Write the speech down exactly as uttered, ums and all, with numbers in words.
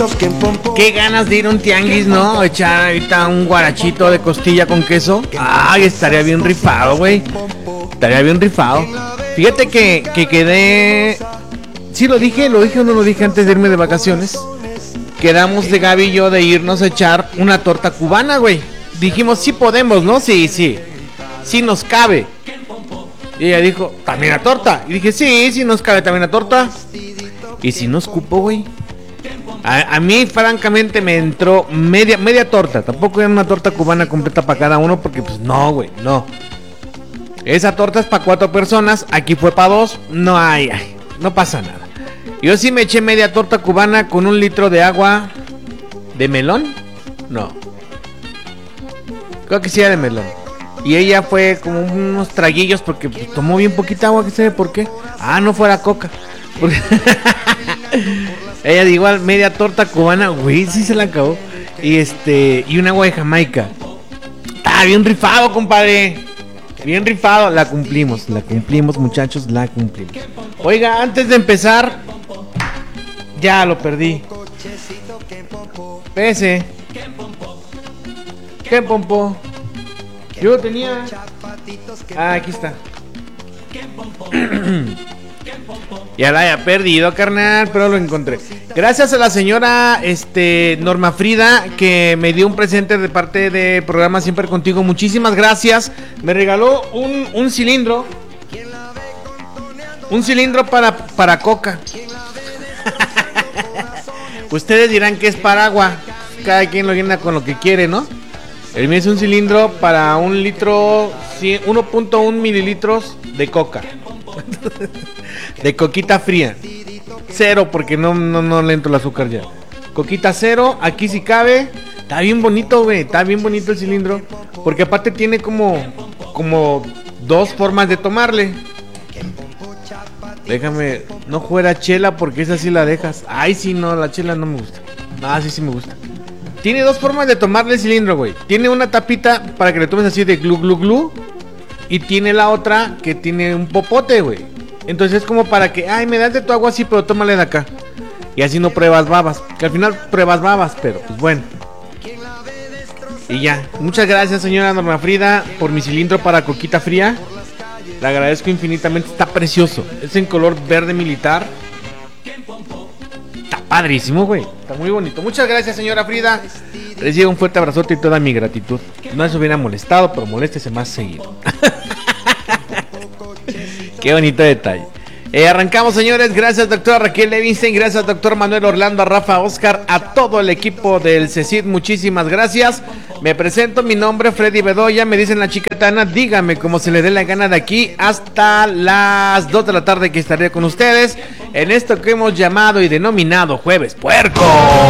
Qué ganas de ir a un tianguis, ¿no? Echar ahorita un guarachito de costilla con queso. Ay, estaría bien rifado, güey. Estaría bien rifado. Fíjate que, que quedé... Sí, lo dije, lo dije o no lo dije antes de irme de vacaciones. Quedamos de Gaby y yo de irnos a echar una torta cubana, güey. Dijimos, sí podemos, ¿no? Sí, sí. Sí nos cabe. Y ella dijo, ¿también la torta? Y dije, sí, sí nos cabe también la torta. Y si nos cupo, güey. A, a mí, francamente, me entró media, media torta. Tampoco era una torta cubana completa para cada uno, porque pues no, güey, no. Esa torta es para cuatro personas. Aquí fue para dos. No hay, ay, no pasa nada. Yo sí me eché media torta cubana con un litro de agua. ¿De melón? No. Creo que sí era de melón. Y ella fue como unos traguillos porque pues, tomó bien poquita agua, que sé por qué. Ah, no fuera coca. Porque ella igual media torta cubana, güey, sí se la acabó. Y este, y un agua de Jamaica. Ah, bien rifado, compadre. Bien rifado, la cumplimos, la cumplimos, muchachos, la cumplimos. Oiga, antes de empezar, ya lo perdí. Pese. ¿Qué pompo? Yo lo tenía. Ah, aquí está. Ya la había perdido, carnal, pero lo encontré. Gracias a la señora este, Norma Frida, que me dio un presente de parte de Programa Siempre Contigo. Muchísimas gracias. Me regaló un, un cilindro. Un cilindro para, para coca. Ustedes dirán que es para agua. Cada quien lo llena con lo que quiere, ¿no? El mío es un cilindro para un litro, uno punto uno mililitros de coca. De coquita fría. Cero, porque no, no, no le entro el azúcar ya. Coquita cero, aquí sí cabe. Está bien bonito, güey. Está bien bonito el cilindro. Porque aparte tiene como, como dos formas de tomarle. Déjame, no fuera chela porque esa sí la dejas. Ay, sí, no, la chela no me gusta. Ah, sí, sí me gusta. Tiene dos formas de tomarle el cilindro, güey. Tiene una tapita para que le tomes así de glu, glu, glu. Y tiene la otra que tiene un popote, güey. Entonces es como para que, ay, me das de tu agua así, pero tómale de acá. Y así no pruebas babas. Que al final pruebas babas, pero pues bueno. Y ya. Muchas gracias, señora Norma Frida, por mi cilindro para coquita fría. Le agradezco infinitamente. Está precioso. Es en color verde militar. Está padrísimo, güey. Está muy bonito. Muchas gracias, señora Frida. Recibe un fuerte abrazote y toda mi gratitud. No se hubiera molestado, pero moléstese más seguido. Qué bonito detalle. Eh, arrancamos, señores. Gracias, doctora Raquel Levinstein. Gracias, doctor Manuel Orlando, a Rafa, Oscar, a todo el equipo del CECID. Muchísimas gracias. Me presento, mi nombre Freddy Bedoya. Me dicen la chicatana. Dígame como se le dé la gana de aquí hasta las dos de la tarde, que estaré con ustedes en esto que hemos llamado y denominado Jueves Puerco.